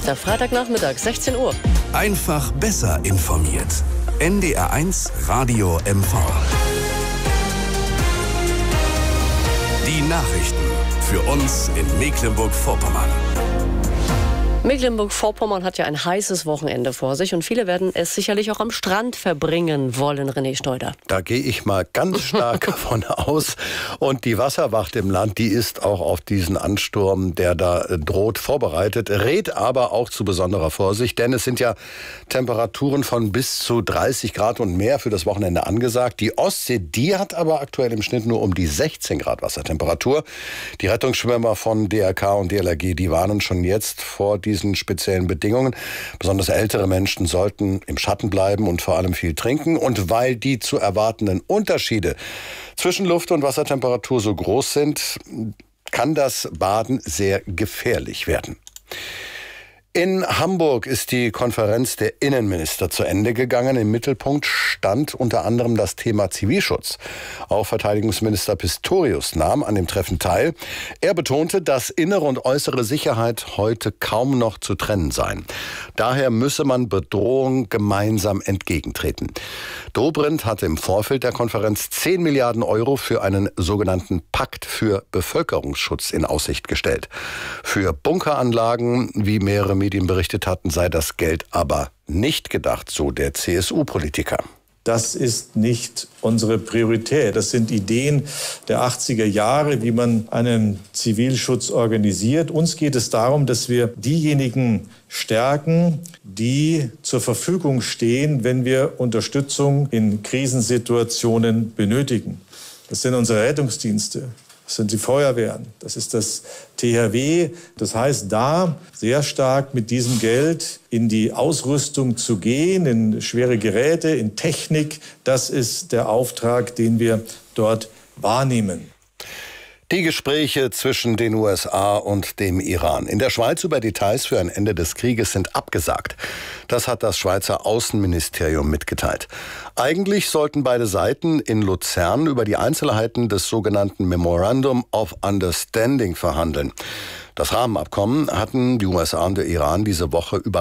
ist der Freitagnachmittag, 16 Uhr. Einfach besser informiert. NDR1 Radio MV. Die Nachrichten für uns in Mecklenburg-Vorpommern. Mecklenburg-Vorpommern hat ja ein heißes Wochenende vor sich und viele werden es sicherlich auch am Strand verbringen wollen, René Schneuder. Da gehe ich mal ganz stark davon aus. Und die Wasserwacht im Land, die ist auch auf diesen Ansturm, der da droht, vorbereitet, rät aber auch zu besonderer Vorsicht, denn es sind ja Temperaturen von bis zu 30 Grad und mehr für das Wochenende angesagt. Die Ostsee, die hat aber aktuell im Schnitt nur um die 16 Grad Wassertemperatur. Die Rettungsschwimmer von DRK und DLRG, die warnen schon jetzt vor diesen speziellen Bedingungen. Besonders ältere Menschen sollten im Schatten bleiben und vor allem viel trinken. Und weil die zu erwartenden Unterschiede zwischen Luft- und Wassertemperatur so groß sind, kann das Baden sehr gefährlich werden. In Hamburg ist die Konferenz der Innenminister zu Ende gegangen. Im Mittelpunkt stand unter anderem das Thema Zivilschutz. Auch Verteidigungsminister Pistorius nahm an dem Treffen teil. Er betonte, dass innere und äußere Sicherheit heute kaum noch zu trennen seien. Daher müsse man Bedrohungen gemeinsam entgegentreten. Dobrindt hatte im Vorfeld der Konferenz 10 Milliarden Euro für einen sogenannten Pakt für Bevölkerungsschutz in Aussicht gestellt. Für Bunkeranlagen, wie mehrere Medien berichtet hatten, sei das Geld aber nicht gedacht, so der CSU-Politiker. Das ist nicht unsere Priorität. Das sind Ideen der 80er Jahre, wie man einen Zivilschutz organisiert. Uns geht es darum, dass wir diejenigen stärken, die zur Verfügung stehen, wenn wir Unterstützung in Krisensituationen benötigen. Das sind unsere Rettungsdienste. Das sind die Feuerwehren, das ist das THW. Das heißt, da sehr stark mit diesem Geld in die Ausrüstung zu gehen, in schwere Geräte, in Technik, das ist der Auftrag, den wir dort wahrnehmen. Die Gespräche zwischen den USA und dem Iran in der Schweiz über Details für ein Ende des Krieges sind abgesagt. Das hat das Schweizer Außenministerium mitgeteilt. Eigentlich sollten beide Seiten in Luzern über die Einzelheiten des sogenannten Memorandum of Understanding verhandeln. Das Rahmenabkommen hatten die USA und der Iran diese Woche